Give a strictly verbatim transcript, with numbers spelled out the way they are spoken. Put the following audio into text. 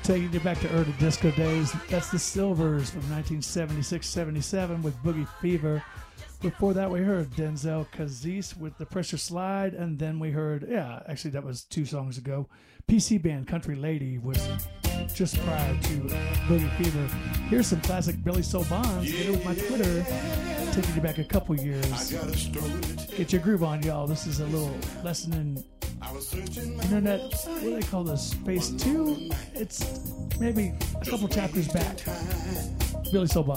Taking you back to early disco days. That's the Silvers from nineteen seventy-six seventy-seven with Boogie Fever. Before that, we heard Denzel Kazis with The Pressure Slide. And then we heard, yeah, actually, that was two songs ago. P C Band Country Lady was just prior to Boogie Fever. Here's some classic Billy Soul Bonds. Get it with my Twitter. Taking you back a couple years. Get your groove on, y'all. This is a little lesson in internet, what do they call this? Space two? It's maybe a couple chapters back. Billy Soul Bonds.